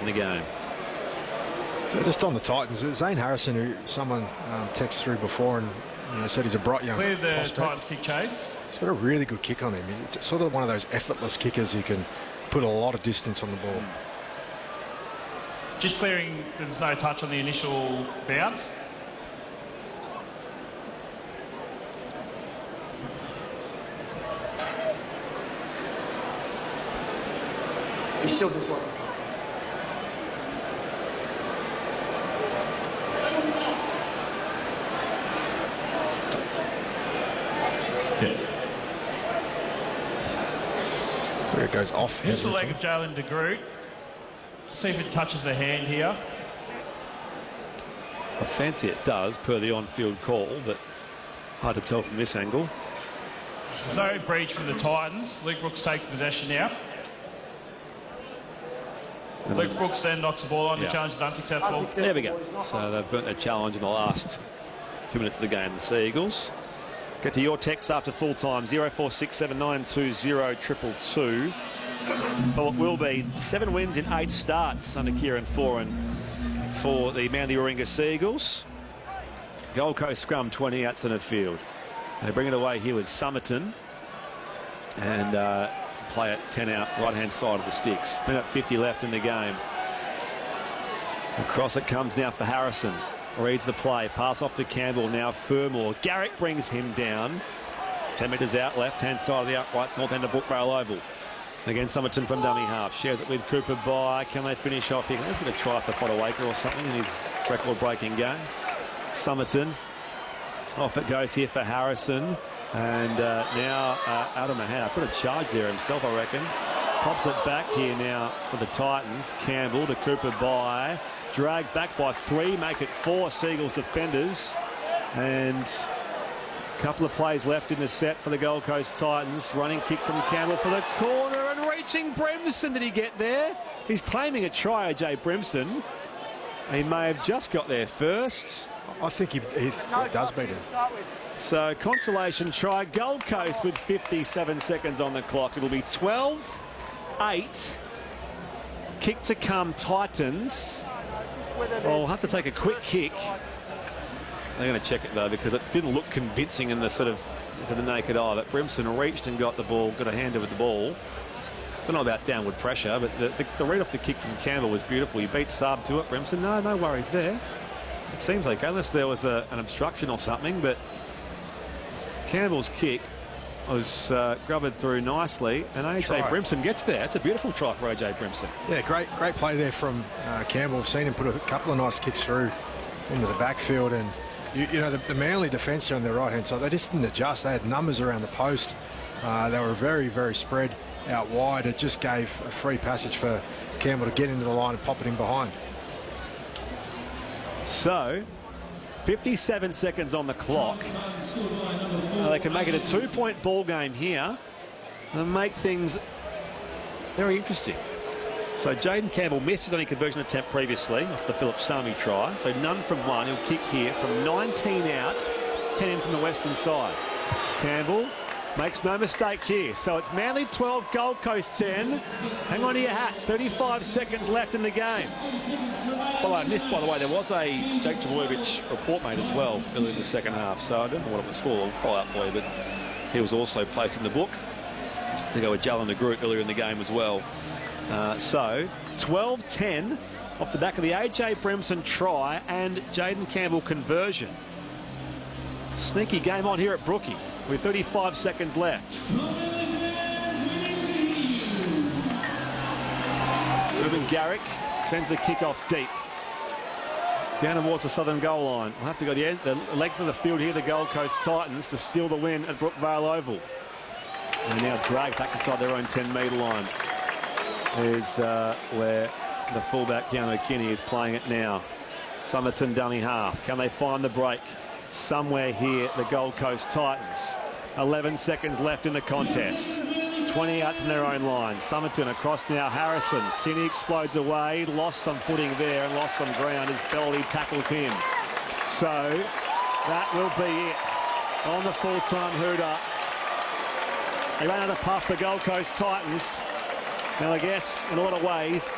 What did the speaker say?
in the game. So just on the Titans, Zane Harrison, who someone texted through before and said he's a bright young Clear the prospect. Titans kick chase. He's got a really good kick on him. It's sort of one of those effortless kickers who can put a lot of distance on the ball. Just clearing, there's no touch on the initial bounce. He's still just working. Where it goes off. Hits the leg of Jalen de Groot. See if it touches the hand here. I fancy it does, per the on-field call, but hard to tell from this angle. There's no breach for the Titans. Luke Brooks takes possession now. And Luke Brooks then knocks the ball on. Yeah. The challenge is unsuccessful. There we go. So they've burnt a challenge in the last 2 minutes of the game, the Sea Eagles. Get to your text after full time, 0467920222. For what will be 7 wins in 8 starts under Kieran Foran for the Manly Warringah Sea Eagles. Gold Coast scrum 20 out centre field. They bring it away here with Somerton and play it 10 out right-hand side of the sticks. Minute 50 left in the game. Across it comes now for Harrison. Reads the play, pass off to Campbell, now Fermor. Garrick brings him down. 10 metres out, left-hand side of the uprights, north end of Brookvale Oval. Again, Somerton from dummy half. Shares it with Cooper by. Can they finish off here? Let's get a try for Potter-Waker or something in his record-breaking game. Somerton. Off it goes here for Harrison. And now Adam Mahana put a charge there himself, I reckon. Pops it back here now for the Titans. Campbell to Cooper by. Dragged back by 3, make it 4 Seagulls defenders. And a couple of plays left in the set for the Gold Coast Titans. Running kick from Campbell for the corner and reaching Brimson. Did he get there? He's claiming a try, AJ Brimson. He may have just got there first. I think he does beat him. So consolation try. Gold Coast with 57 seconds on the clock. It'll be 12-8. Kick to come, Titans. I'll have to take a quick kick. They're going to check it though because it didn't look convincing in the sort of to the naked eye. But Brimson reached and got the ball, got a hand over the ball. Don't know about downward pressure, but the read off the kick from Campbell was beautiful. He beat Saab to it. Brimson, no worries there. It seems like unless there was an obstruction or something, but Campbell's kick was grubbered through nicely, and AJ Brimson gets there. It's a beautiful try for AJ Brimson. Yeah, great play there from Campbell. We've seen him put a couple of nice kicks through into the backfield, and you know the Manly defence on their right hand side, they just didn't adjust. They had numbers around the post. They were very spread out wide. It just gave a free passage for Campbell to get into the line and pop it in behind. So 57 seconds on the clock. They can make it a 2-point ball game here and make things very interesting. So Jaden Campbell missed his only conversion attempt previously off the Philip Sami try. So none from 1. He'll kick here from 19 out, 10 in from the western side. Campbell makes no mistake here. So it's Manly 12, Gold Coast 10. Hang on to your hats. 35 seconds left in the game. Well, I missed, by the way, there was a Jake Trbojevic report made as well earlier in the second half. So I don't know what it was for. I'll follow up for you, but he was also placed in the book to go with Jalen de Groot earlier in the game as well. So 12-10 off the back of the AJ Brimson try and Jaden Campbell conversion. Sneaky game on here at Brookie with 35 seconds left. Ruben Garrick sends the kick off deep. Down towards the southern goal line. We'll have to go the length of the field here, the Gold Coast Titans, to steal the win at Brookvale Oval. And now dragged back inside their own 10-metre line. Is where the fullback Keanu Kinney is playing it now. Somerton dummy half. Can they find the break? Somewhere here, the Gold Coast Titans. 11 seconds left in the contest. 20 out from their own line. Somerton across now. Harrison. Kinney explodes away. Lost some footing there and lost some ground as Beldie tackles him. So that will be it on the full-time hooter. They ran out of puff, the Gold Coast Titans. Now, I guess, in a lot of ways,